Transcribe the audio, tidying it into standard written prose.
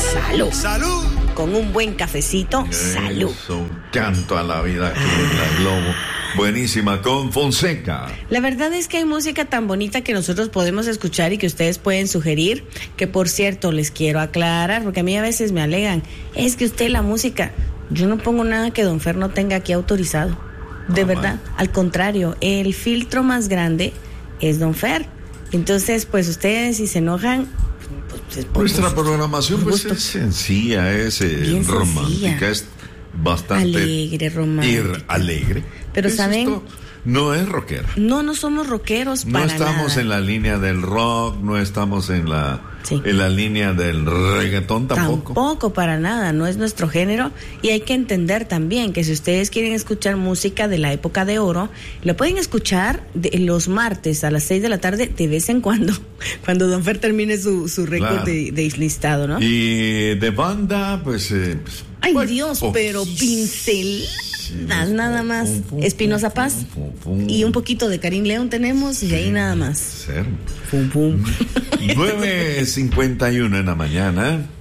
salud. ¡Salud! Con un buen cafecito, salud. Un canto a la vida aquí en la Globo. Buenísima, con Fonseca. La verdad es que hay música tan bonita que nosotros podemos escuchar y que ustedes pueden sugerir, que por cierto les quiero aclarar, porque a mí a veces me alegan, es que usted la música, yo no pongo nada que Don Fer no tenga aquí autorizado, de verdad, al contrario, el filtro más grande es Don Fer, entonces pues ustedes si se enojan, nuestra programación pues gusto. es sencilla, es Bien romántica, sencilla. es bastante Alegre, romántica. alegre. Pero ¿Es ¿saben? esto? No es rockera. No somos rockeros No para estamos nada. en la línea del rock, no estamos en la Sí. línea del reggaetón tampoco. Tampoco para nada, no es nuestro género y hay que entender también que si ustedes quieren escuchar música de la época de oro, lo pueden escuchar los martes a las 6 de la tarde de vez en cuando Don Fer termine su récord Claro. de listado, ¿no? Y de banda, pues... Ay pues, Dios, pero pinceladas nada más. Espinoza Paz y un poquito de Karim León tenemos y ahí nada más. Ser. Pum, pum. 9:51 en la mañana.